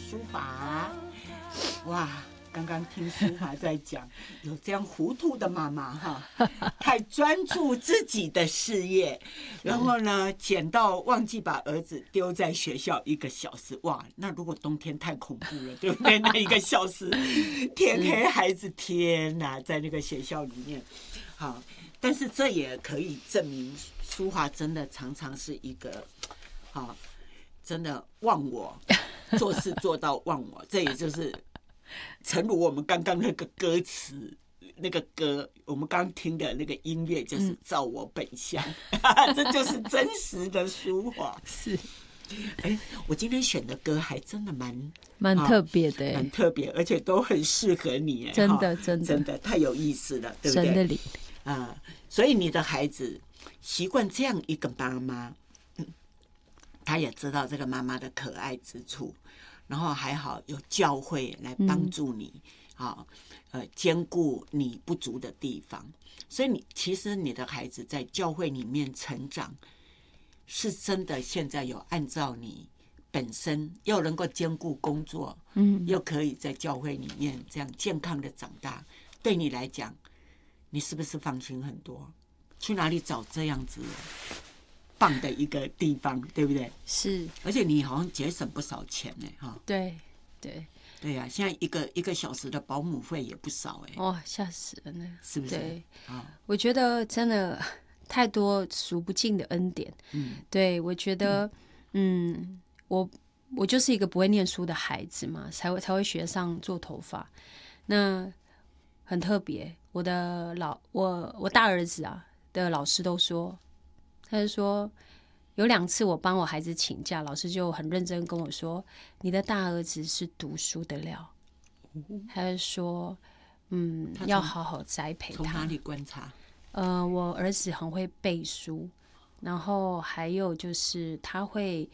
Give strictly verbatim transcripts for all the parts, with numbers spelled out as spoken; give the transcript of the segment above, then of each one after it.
书法。哇，刚刚听书法在讲，有这样糊涂的妈妈哈，太专注自己的事业，然后呢，捡到忘记把儿子丢在学校一个小时。哇，那如果冬天太恐怖了，对不对？那一个小时，天黑，孩子天哪，在那个学校里面，好，但是这也可以证明，书法真的常常是一个，好，真的忘我，做事做到忘我，这也就是。诚如我们刚刚那个歌词，那个歌，我们刚听的那个音乐，就是照我本相，嗯、这就是真实的书法。 是， 哎，我今天选的歌还真的蛮蛮特别的， 蛮特别，而且都很适合你， 真的真的真的太有意思了，对不对？ 神的灵啊、呃，所以你的孩子习惯这样一个妈妈，嗯，他也知道这个妈妈的可爱之处。然后还好有教会来帮助你，嗯啊、呃，兼顾你不足的地方，所以你其实你的孩子在教会里面成长，是真的现在有按照你本身又能够兼顾工作，嗯，又可以在教会里面这样健康的长大，对你来讲，你是不是放心很多？去哪里找这样子棒的一个地方，对不对？ 是，而且你好像节省不少钱呢，哈。 对对对呀、啊，现在一个一个小时的保姆费也不少哎。 哦，吓死了呢， 是不是？ 对， 哦、 我觉得真的太多数不尽的恩典。嗯，对，我觉得，嗯，嗯我我就是一个不会念书的孩子嘛，才会才会学上做头发，那很特别。我的老我我大儿子啊的老师都说。他就说，有两次我帮我孩子请假，老师就很认真跟我说：“你的大儿子是读书的料。”他就说：“嗯，要好好栽培他。” 从哪里观察？ 呃，我儿子很会背书，然后还有就是他会，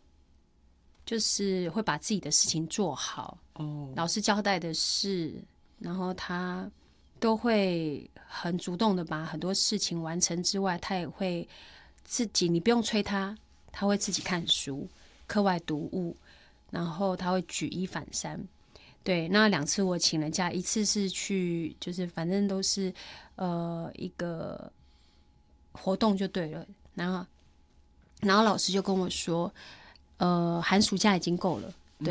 就是会把自己的事情做好。哦，老师交代的事，然后他都会很主动的把很多事情完成之外，他也会。自己你不用催他，他会自己看书、课外读物，然后他会举一反三。对，那两次我请了假，一次是去，就是反正都是呃一个活动就对了。然后，然后老师就跟我说，呃，寒暑假已经够了，